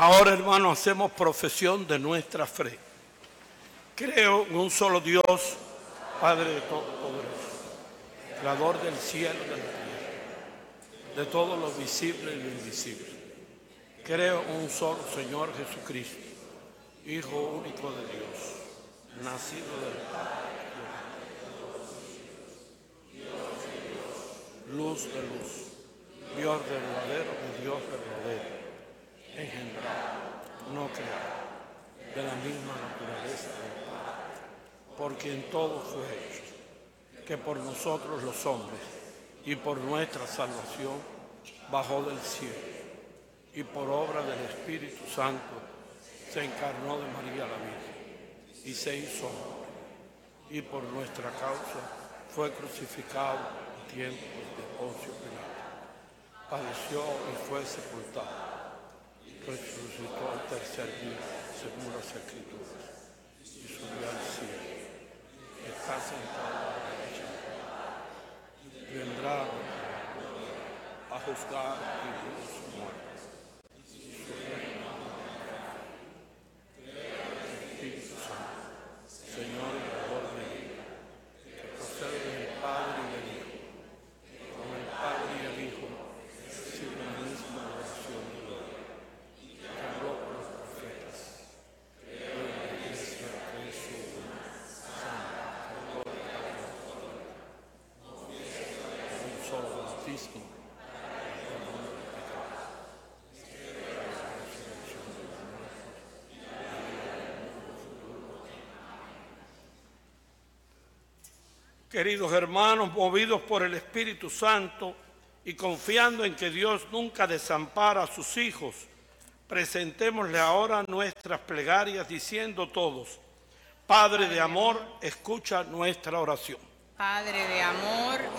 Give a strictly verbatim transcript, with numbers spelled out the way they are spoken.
Ahora, hermanos, hacemos profesión de nuestra fe. Creo en un solo Dios, Padre de Todopoderoso, Creador del cielo y de la tierra, de todo lo visible y lo invisible. Creo en un solo Señor Jesucristo, Hijo único de Dios, nacido del Padre, luz de luz, Dios verdadero de Dios verdadero, engendrado, no creado, de la misma naturaleza del Padre, por quien todo fue hecho, que por nosotros los hombres y por nuestra salvación bajó del cielo, y por obra del Espíritu Santo se encarnó de María la Virgen, y se hizo hombre, y por nuestra causa fue crucificado en tiempos de Poncio Pilato, padeció y fue sepultado, resucitó al tercer día, según las Escrituras, y subió al cielo. Está sentado a la derecha de Dios. Vendrá a juzgar y vivos y muertos. Y su reino el Espíritu Santo, Señor y Creador de vida, que procede del Padre y del Hijo. Con el Padre y el Hijo recibe la misma adoración y gloria. Que habló por los profetas, creo en la Iglesia que es una, santa, católica y apostólica, con un solo bautismo, perdón de los pecados, la resurrección de los muertos y la vida del mundo futuro. Queridos hermanos, movidos por el Espíritu Santo y confiando en que Dios nunca desampara a sus hijos, presentémosle ahora nuestras plegarias diciendo todos: Padre de amor, escucha nuestra oración. Padre de amor,